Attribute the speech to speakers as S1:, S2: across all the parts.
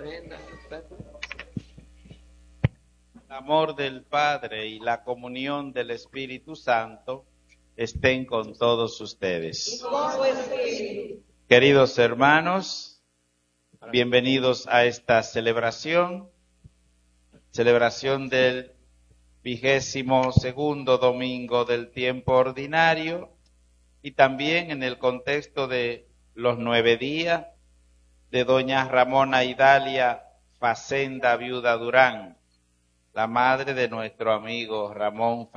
S1: El amor del Padre y la comunión del Espíritu Santo estén con todos ustedes. Queridos hermanos, bienvenidos a esta celebración del 22º domingo del tiempo ordinario y también en el contexto de los 9 días de doña Ramona Idalia Facenda Viuda Durán, la madre de nuestro amigo Ramón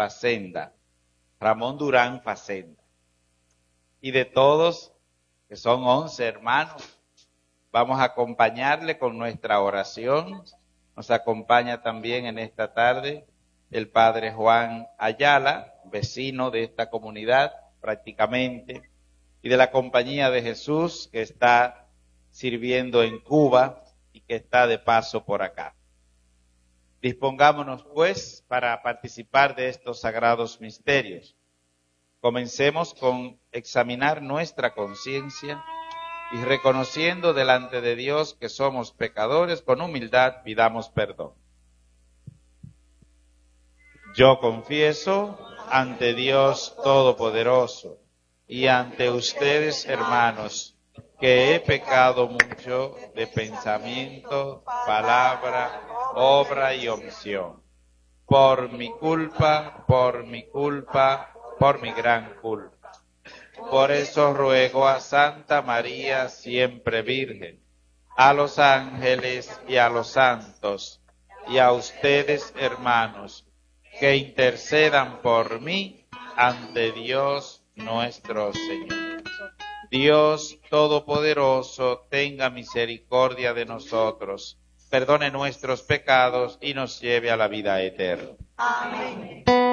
S1: Durán Facenda, y de todos, que son 11 hermanos. Vamos a acompañarle con nuestra oración. Nos acompaña también en esta tarde el padre Juan Ayala, vecino de esta comunidad prácticamente, y de la Compañía de Jesús, que está sirviendo en Cuba y que está de paso por acá. Dispongámonos, pues, para participar de estos sagrados misterios. Comencemos con examinar nuestra conciencia y reconociendo delante de Dios que somos pecadores, con humildad pidamos perdón. Yo confieso ante Dios Todopoderoso y ante ustedes, hermanos, que he pecado mucho de pensamiento, palabra, obra y omisión, por mi culpa, por mi gran culpa. Por eso ruego a Santa María, siempre Virgen, a los ángeles y a los santos, y a ustedes, hermanos, que intercedan por mí ante Dios nuestro Señor. Dios Todopoderoso, tenga misericordia de nosotros, perdone nuestros pecados y nos lleve a la vida eterna.
S2: Amén.